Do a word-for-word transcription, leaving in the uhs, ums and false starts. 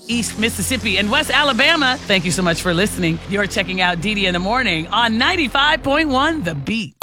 East Mississippi, and West Alabama. Thank you so much for listening. You're checking out Dee Dee in the Morning on ninety-five point one The Beat.